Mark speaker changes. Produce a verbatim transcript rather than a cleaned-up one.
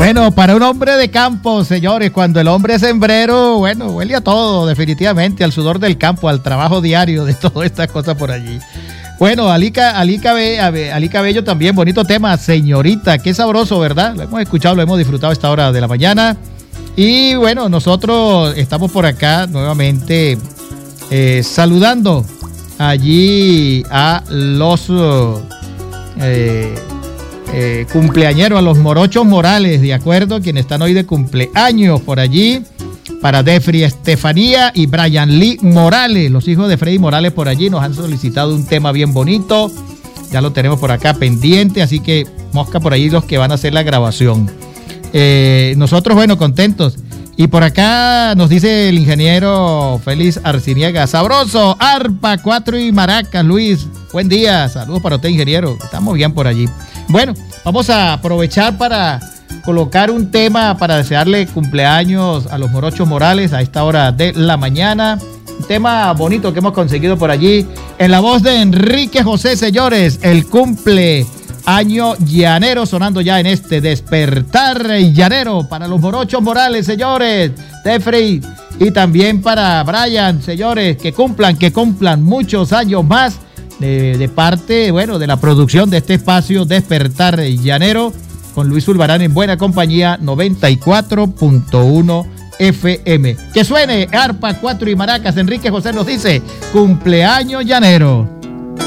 Speaker 1: Bueno, para un hombre de campo, señores, cuando el hombre es hembrero, bueno, huele a todo, definitivamente, al sudor del campo, al trabajo diario de todas estas cosas por allí. Bueno, Ali, Ali, Cabe, Ali Cabello también, bonito tema, señorita, qué sabroso, ¿verdad? Lo hemos escuchado, lo hemos disfrutado a esta hora de la mañana. Y bueno, nosotros estamos por acá nuevamente eh, saludando allí a los eh, eh, cumpleañeros, a los morochos Morales, ¿de acuerdo? Quienes están hoy de cumpleaños por allí. Para Defri Estefanía y Brian Lee Morales, los hijos de Freddy Morales por allí nos han solicitado un tema bien bonito, ya lo tenemos por acá pendiente, así que mosca por ahí los que van a hacer la grabación. Eh, nosotros, bueno, contentos. Y por acá nos dice el ingeniero Félix Arciniega, sabroso, arpa, cuatro y maracas, Luis, buen día, saludos para usted, ingeniero, estamos bien por allí. Bueno, vamos a aprovechar para colocar un tema para desearle cumpleaños a los morochos Morales a esta hora de la mañana. Un tema bonito que hemos conseguido por allí en la voz de Enrique José, señores. El cumpleaños llanero sonando ya en este despertar llanero para los morochos Morales, señores. Defrey y también para Brian, señores, que cumplan, que cumplan muchos años más de, de parte, bueno, de la producción de este espacio Despertar Llanero, con Luis Zulbarán en buena compañía, noventa y cuatro punto uno F M. Que suene arpa, cuatro y maracas. Enrique José nos dice, cumpleaños llanero.